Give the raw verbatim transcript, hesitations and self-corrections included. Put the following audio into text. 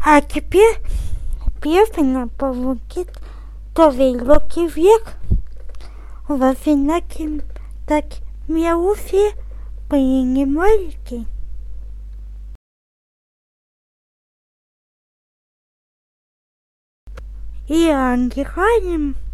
А теперь первенно получит второй руки вверх. Во финале так мелуфи принимайте. И играем